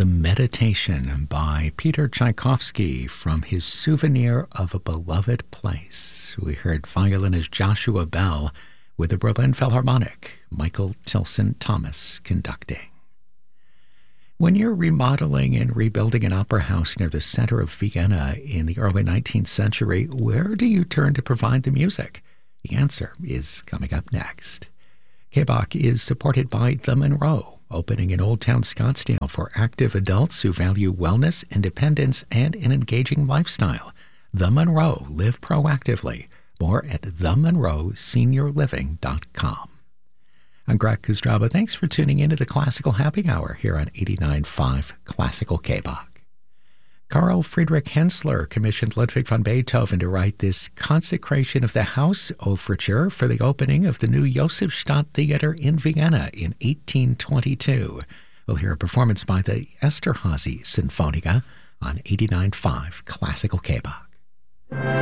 The Meditation by Peter Tchaikovsky from his Souvenir of a Beloved Place. We heard violinist Joshua Bell with the Berlin Philharmonic, Michael Tilson Thomas conducting. When you're remodeling and rebuilding an opera house near the center of Vienna in the early 19th century, where do you turn to provide the music? The answer is coming up next. KBOK is supported by The Monroe, opening in Old Town Scottsdale for active adults who value wellness, independence, and an engaging lifestyle. The Monroe, live proactively. More at themonroeseniorliving.com. I'm Greg Kostraba. Thanks for tuning in to the Classical Happy Hour here on 89.5 Classical KBOK. Carl Friedrich Hensler commissioned Ludwig van Beethoven to write this Consecration of the House overture for the opening of the new Josefstadt Theater in Vienna in 1822. We'll hear a performance by the Esterházy Sinfonia on 89.5 Classical KBOK.